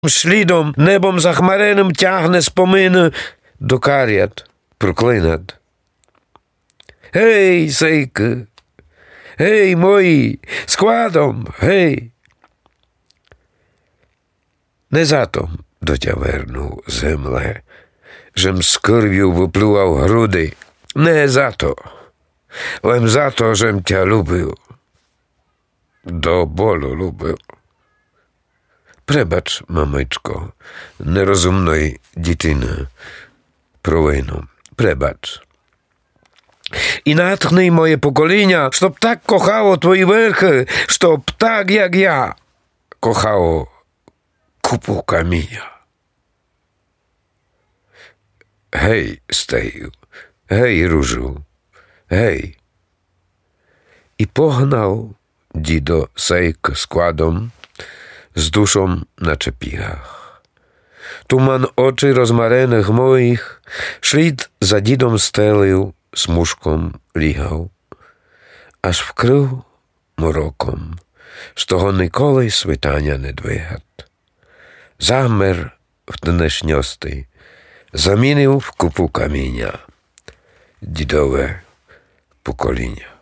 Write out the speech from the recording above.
слідом небом захмареним тягне спомини до кар'ят проклинат. Гей, сейки, гей, мої, складом, гей. Не затом до тя верну, земле, жем з кирв'ю виплював груди. Не зато, лем зато, жем тя любив. До болю любив. Пребач, мамичко, нерозумної дитини, провину. Пребач. І натхни моє покоління, щоб так кохало твої верхи, щоб так, як я, кохало купу каміння. Гей, стею, гей, ружу, гей. І погнав дідо сейк складом, з душом на чепігах. Туман очі розмарених моїх, шлід за дідом стелив, смужком лігав, аж вкрив мороком, з того ніколи світання не двигат. Замер в тенешньости, замінив в купу каміння дідове покоління.